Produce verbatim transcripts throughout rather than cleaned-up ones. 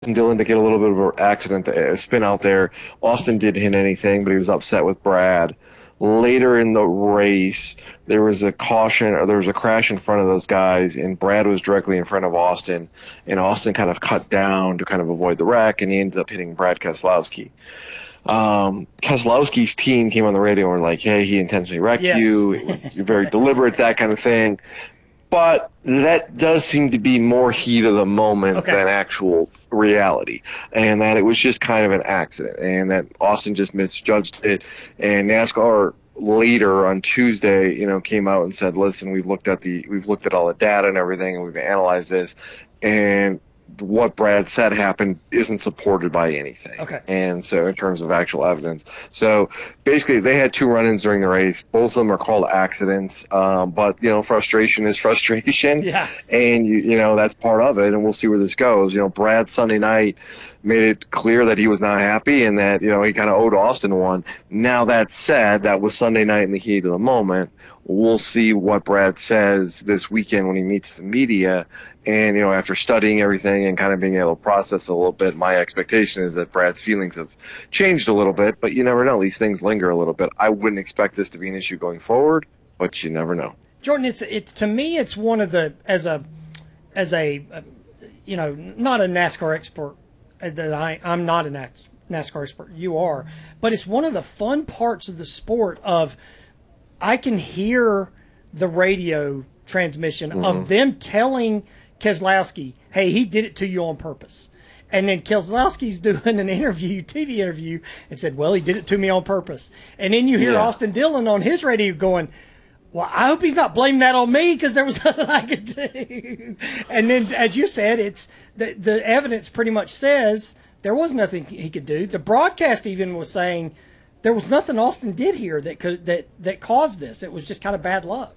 Dillon to get a little bit of an accident, a spin out there. Austin didn't hit anything, but he was upset with Brad. Later in the race, there was a caution, or there was a crash in front of those guys, and Brad was directly in front of Austin, and Austin kind of cut down to kind of avoid the wreck, and he ends up hitting Brad Keselowski. Um, Keselowski's team came on the radio and were like, hey, he intentionally wrecked yes. you. It was very deliberate, that kind of thing. But that does seem to be more heat of the moment okay. than actual reality, and that it was just kind of an accident, and that Austin just misjudged it. And NASCAR later on Tuesday, you know, came out and said, "Listen, we've looked at the we've looked at all the data and everything, and we've analyzed this, and what Brad said happened isn't supported by anything." Okay. And so in terms of actual evidence. So basically they had two run-ins during the race. Both of them are called accidents. Um, but, you know, frustration is frustration. Yeah. And, you, you know, that's part of it. And we'll see where this goes. You know, Brad Sunday night made it clear that he was not happy and that, you know, he kind of owed Austin one. Now, that said, that was Sunday night in the heat of the moment. We'll see what Brad says this weekend when he meets the media. And, you know, after studying everything and kind of being able to process a little bit, my expectation is that Brad's feelings have changed a little bit, but you never know. These things linger a little bit. I wouldn't expect this to be an issue going forward, but you never know. Jordan, it's it's to me, it's one of the, as a, as a, uh, you know, not a NASCAR expert, that I, I'm not a NASCAR expert, you are, but it's one of the fun parts of the sport of, I can hear the radio transmission mm-hmm. of them telling Keselowski, hey, he did it to you on purpose. And then Keselowski's doing an interview, T V interview, and said, well, he did it to me on purpose. And then you hear yeah. Austin Dillon on his radio going, well, I hope he's not blaming that on me because there was nothing I could do. And then, as you said, it's the, the evidence pretty much says there was nothing he could do. The broadcast even was saying there was nothing Austin did here that could that, that caused this. It was just kind of bad luck.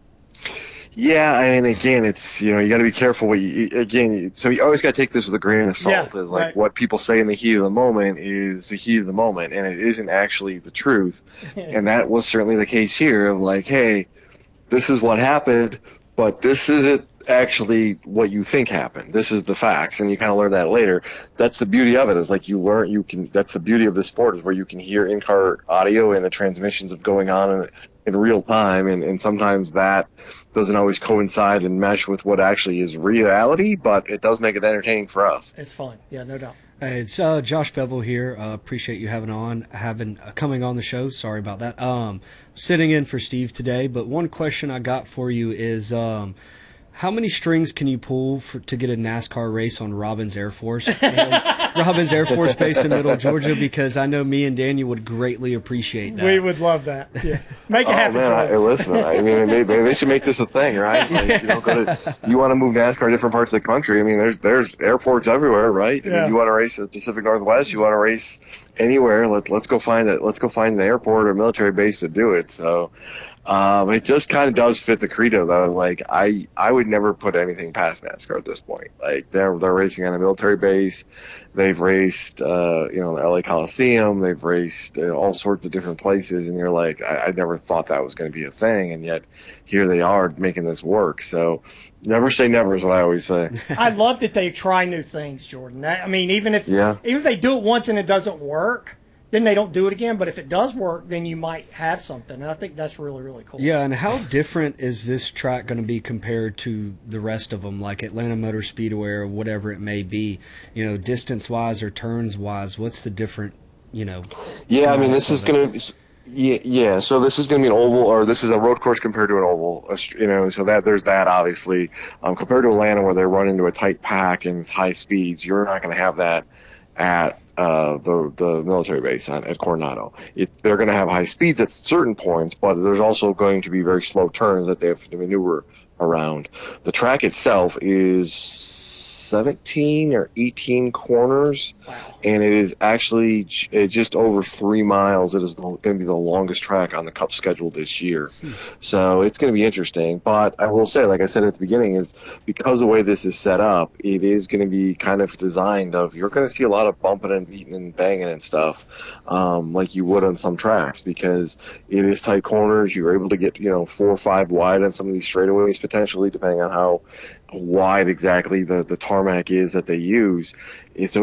Yeah, I mean, again, it's, you know, you got to be careful what you, again, so you always got to take this with a grain of salt. Yeah, like right. What people say in the heat of the moment is the heat of the moment, and it isn't actually the truth. And that was certainly the case here of like, hey, this is what happened, but this isn't actually what you think happened. This is the facts, and you kind of learn that later. That's the beauty of it, is like you learn, you can, that's the beauty of the sport, is where you can hear in-car audio and the transmissions of going on in, in real time, and, and sometimes that doesn't always coincide and mesh with what actually is reality, but it does make it entertaining for us. It's fun. Yeah, no doubt. Hey, it's uh, Josh Bevel here. Uh, appreciate you having on, having uh, coming on the show. Sorry about that. Um, sitting in for Steve today, but one question I got for you is, um, how many strings can you pull for, to get a NASCAR race on Robbins Air Force? uh, Robbins Air Force Base in Middle Georgia, because I know me and Daniel would greatly appreciate that. We would love that. Yeah, make it oh, happen. Man, I, listen, I mean, maybe they should make this a thing, right? Like, you know, go to, you want to move NASCAR to different parts of the country. I mean, there's there's airports everywhere, right? Yeah. I mean, you want to race in the Pacific Northwest, you want to race anywhere. Let let's go find it. Let's go find an airport or military base to do it. So. Um, it just kind of does fit the credo, though. Like, I, I would never put anything past NASCAR at this point. Like, they're they're racing on a military base. They've raced, uh, you know, the L A Coliseum. They've raced in all sorts of different places, and you're like, I, I never thought that was going to be a thing, and yet here they are making this work. So, never say never is what I always say. I love that they try new things, Jordan. That, I mean, even if yeah. even if they do it once and it doesn't work, then they don't do it again. But if it does work, then you might have something. And I think that's really, really cool. Yeah, and how different is this track going to be compared to the rest of them, like Atlanta Motor Speedway or whatever it may be? You know, distance-wise or turns-wise, what's the different, you know? Yeah, I mean, this is going to – Yeah, yeah. So this is going to be an oval, or this is a road course compared to an oval. You know, so that there's that obviously. Um, compared to Atlanta, where they run into a tight pack and high speeds, you're not going to have that at uh, the the military base on, at Coronado. It, they're going to have high speeds at certain points, but there's also going to be very slow turns that they have to maneuver around. The track itself is seventeen or eighteen corners. Wow. And it is actually j- just over three miles. It is going to be the longest track on the Cup schedule this year. Hmm. So it's going to be interesting. But I will say, like I said at the beginning, is because the way this is set up, it is going to be kind of designed of, you're going to see a lot of bumping and beating and banging and stuff, um, like you would on some tracks, because it is tight corners. You're able to get, you know, four or five wide on some of these straightaways potentially, depending on how wide exactly the, the tarmac is that they use. It's